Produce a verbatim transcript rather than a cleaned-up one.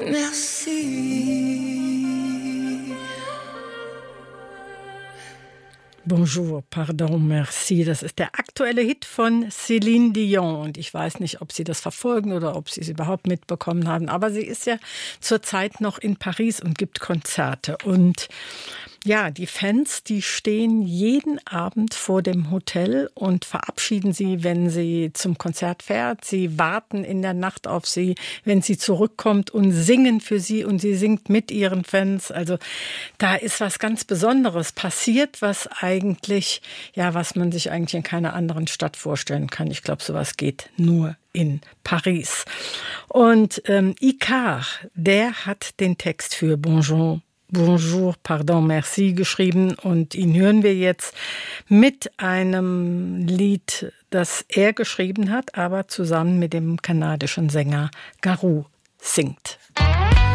Merci. Bonjour, pardon, merci. Das ist der aktuelle Hit von Céline Dion. Und ich weiß nicht, ob Sie das verfolgen oder ob Sie es überhaupt mitbekommen haben. Aber sie ist ja zurzeit noch in Paris und gibt Konzerte. Und ja, die Fans, die stehen jeden Abend vor dem Hotel und verabschieden sie, wenn sie zum Konzert fährt. Sie warten in der Nacht auf sie, wenn sie zurückkommt und singen für sie und sie singt mit ihren Fans. Also da ist was ganz Besonderes passiert, was eigentlich, ja, was man sich eigentlich in keiner anderen Stadt vorstellen kann. Ich glaube, sowas geht nur in Paris. Und ähm, Icar, der hat den Text für Bonjour. Bonjour, pardon, merci geschrieben und ihn hören wir jetzt mit einem Lied, das er geschrieben hat, aber zusammen mit dem kanadischen Sänger Garou singt.